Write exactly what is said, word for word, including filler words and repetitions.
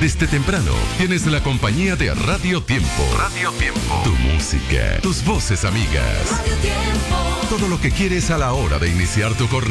Desde temprano tienes la compañía de Radio Tiempo. Radio Tiempo. Tu música, tus voces amigas. Radio Tiempo. Todo lo que quieres a la hora de iniciar tu jornada.